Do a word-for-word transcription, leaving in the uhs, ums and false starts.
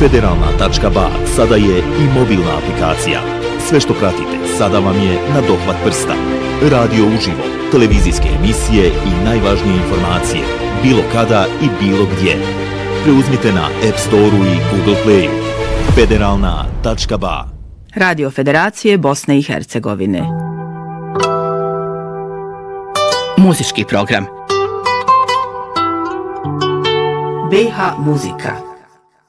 Federalna tačka ba sada je i mobilna aplikacija. Sve što pratite sada vam je na dohvat prsta. Radio uživo, televizijske emisije i najvažnije informacije, bilo kada i bilo gdje. Preuzmite na App Store-u i Google Playu. Federalna tačka ba. Radio Federacije Bosne i Hercegovine. Muzički program. be ha muzika.